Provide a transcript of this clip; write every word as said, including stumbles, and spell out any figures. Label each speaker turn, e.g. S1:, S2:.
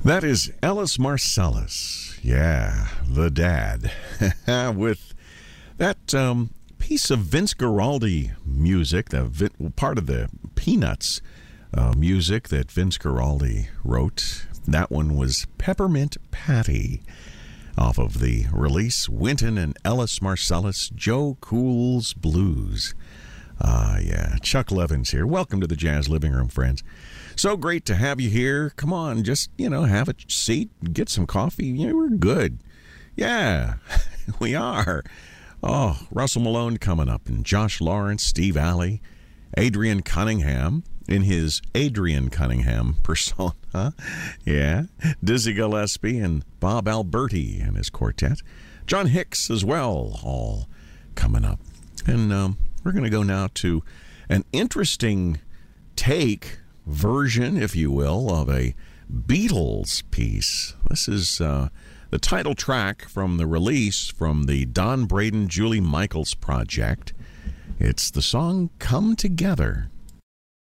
S1: That is Ellis Marsalis. Yeah, the dad. With that um, piece of Vince Guaraldi music, the part of the Peanuts uh, music that Vince Guaraldi wrote. That one was Peppermint Patty, off of the release Wynton and Ellis Marsalis, Joe Cool's Blues. Ah, uh, yeah. Chuck Levins here. Welcome to the Jazz Living Room, friends. So great to have you here. Come on, just, you know, have a seat, get some coffee. Yeah, we're good. Yeah, we are. Oh, Russell Malone coming up, and Josh Lawrence, Steve Alley, Adrian Cunningham in his Adrian Cunningham persona. Yeah, Dizzy Gillespie and Bob Alberti and his quartet. John Hicks as well, all coming up. And um, we're going to go now to an interesting take, version, if you will, of a Beatles piece. This is uh, the title track from the release from the Don Braden, Julie Michaels project. It's the song Come Together.